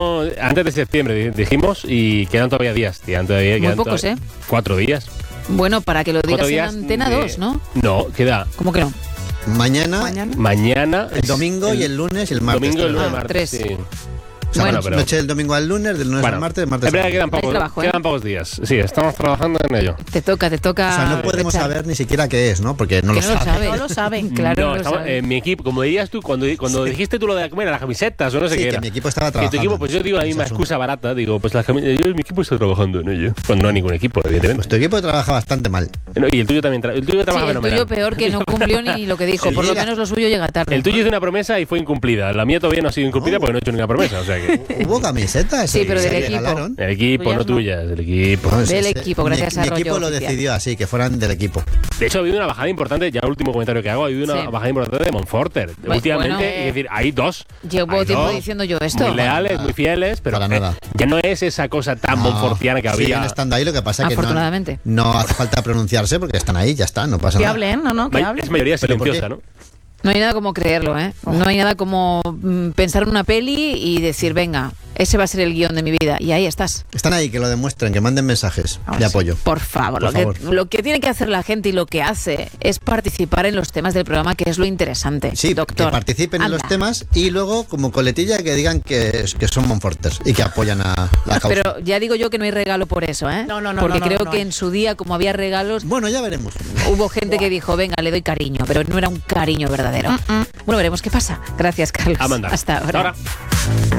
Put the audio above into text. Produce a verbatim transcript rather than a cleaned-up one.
antes de septiembre, dijimos, y quedan todavía días. Quedan todavía, Muy quedan pocos, todavía, ¿eh? Cuatro días. Bueno, para que lo digas en Antena de, dos, ¿no? No, queda... ¿Cómo que no? Mañana, Mañana. Mañana... el domingo el, y el lunes y el martes. Domingo y el lunes, Ah, martes, tres. sí. O sea, Bueno, bueno, noche del domingo al lunes, del lunes bueno, al martes, del martes es verdad al que quedan Hay pocos, trabajo, ¿eh? quedan pocos días. Sí, estamos trabajando en ello. Te toca, te toca. O sea, no podemos echar. saber ni siquiera qué es, ¿no? Porque no Que lo no lo sabe. sabe. No lo saben. Claro, no, no lo estamos, sabe. eh, mi equipo, como dirías tú, cuando, cuando Sí. dijiste tú lo de ¿cómo era? Las camisetas o no sé Sí, qué que era. mi equipo estaba Que tu trabajando. equipo, pues yo digo la misma Ese excusa barata, digo, pues las camisetas, yo, mi equipo está trabajando en ello. Cuando no hay ningún equipo, evidentemente. Pues tu equipo trabaja bastante mal. No, y el tuyo también, tra el tuyo Sí, trabaja el fenomenal. tuyo peor, que no cumplió ni lo que dijo. El Por lo llega- menos lo suyo llega tarde. El tuyo hizo una promesa y fue incumplida. La mía todavía no ha sido incumplida Oh. porque no he hecho ninguna promesa. O sea que. Hubo camisetas. Sí, pero se del equipo. regalaron. El equipo, Tuyas no no. tuyas, el equipo. Bueno, sí, Del sí. equipo, Mi- gracias a Mi Rollo equipo lo Oficial. decidió así, que fueran del equipo. De hecho, ha habido una bajada importante, ya el último comentario que hago, ha habido una Sí. bajada importante de Monforter. Bueno, Últimamente, bueno. es decir, hay dos. Llevo Hay tiempo dos, diciendo yo esto. Muy leales, Para muy fieles, pero para eh, nada. ya no es esa cosa tan No, monfortiana que siguen había. estando ahí, lo que pasa es que no, Afortunadamente. no hace falta pronunciarse porque están ahí, ya está, no pasa Que nada. hablen, no, no, que Ma- hablen. Es mayoría ¿Pero por silenciosa, qué? ¿no? No hay nada como creerlo, ¿eh? No hay nada como mm, pensar en una peli y decir, venga, ese va a ser el guión de mi vida. Y ahí estás. Están ahí, que lo demuestren, que manden mensajes Ahora de sí. apoyo. Por favor, Por lo, favor. Que, lo que tiene que hacer la gente y lo que hace es participar en los temas del programa, que es lo interesante. Sí, doctor. que participen en Anda. los temas y luego, como coletilla, que digan que, que son Monforters y que apoyan a la causa. Pero ya digo yo que no hay regalo por eso, ¿eh? No, no, no, Porque no, no, creo no que hay. en su día, como había regalos, Bueno, ya veremos. hubo gente que dijo, venga, le doy cariño, pero no era un cariño verdadero. Bueno, veremos qué pasa. Gracias, Carlos. A mandar. Hasta ahora. Hasta ahora.